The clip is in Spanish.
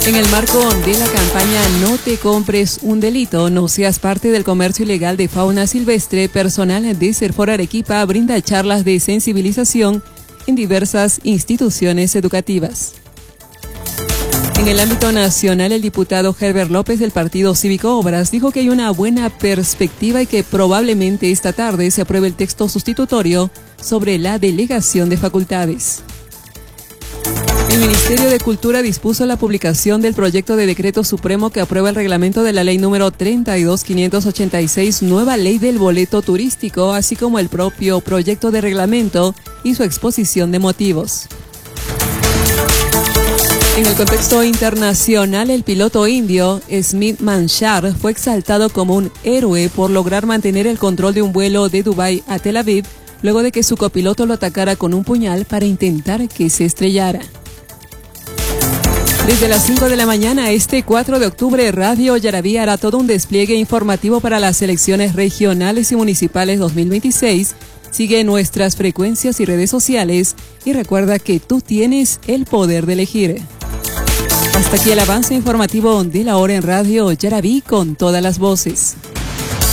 En el marco de la campaña No te compres un delito, no seas parte del comercio ilegal de fauna silvestre, personal de Serfor Arequipa brinda charlas de sensibilización en diversas instituciones educativas. En el ámbito nacional, el diputado Herbert López del Partido Cívico Obras dijo que hay una buena perspectiva y que probablemente esta tarde se apruebe el texto sustitutorio sobre la delegación de facultades. El Ministerio de Cultura dispuso la publicación del proyecto de decreto supremo que aprueba el reglamento de la ley número 32.586, nueva ley del boleto turístico, así como el propio proyecto de reglamento y su exposición de motivos. En el contexto internacional, el piloto indio Smith Manshar fue exaltado como un héroe por lograr mantener el control de un vuelo de Dubái a Tel Aviv, luego de que su copiloto lo atacara con un puñal para intentar que se estrellara. Desde las 5 de la mañana, este 4 de octubre, Radio Yaraví hará todo un despliegue informativo para las elecciones regionales y municipales 2026. Sigue nuestras frecuencias y redes sociales y recuerda que tú tienes el poder de elegir. Hasta aquí el avance informativo de la hora en Radio Yaraví con todas las voces.